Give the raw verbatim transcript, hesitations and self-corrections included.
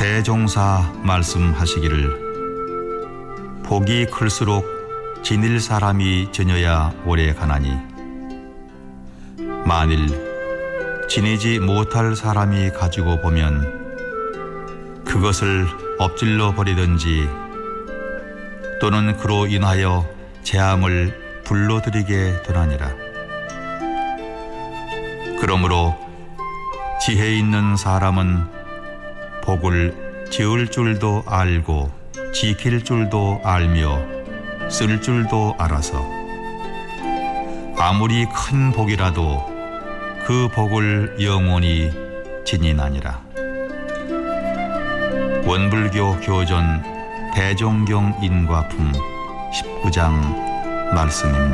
대종사 말씀하시기를 복이 클수록 지닐 사람이 전혀야 오래 가나니 만일 지니지 못할 사람이 가지고 보면 그것을 엎질러 버리든지 또는 그로 인하여 재앙을 불러들이게 되나니라. 그러므로 지혜 있는 사람은 복을 지을 줄도 알고 지킬 줄도 알며 쓸 줄도 알아서 아무리 큰 복이라도 그 복을 영원히 지니나니라. 원불교 교전 대종경 인과품 십구 장 말씀입니다.